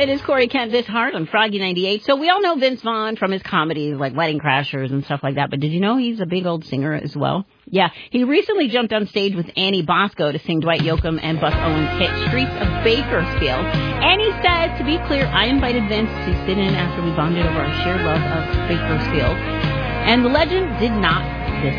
It is Corey Kent this hard on Froggy 98. So we all know Vince Vaughn from his comedies like Wedding Crashers and stuff like that. But did you know he's a big old singer as well? Yeah, he recently jumped on stage with Annie Bosco to sing Dwight Yoakam and Bus Owens' hit Streets of Bakersfield. And he said, to be clear, I invited Vince to sit in after we bonded over our shared love of Bakersfield. And the legend did not